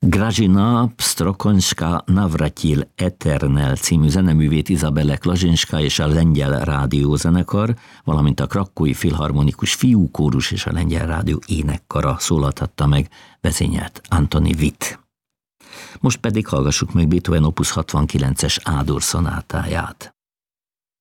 Grażyna Pstrokońska Navratil Eternel című zeneművét Izabelle Klazinska és a Lengyel Rádiózenekar, valamint a Krakói Filharmonikus Fiúkórus és a Lengyel Rádió énekkara szólaltatta meg, vezényelt Antoni Witt. Most pedig hallgassuk meg Beethoven opus 69-es A-dur szonátáját.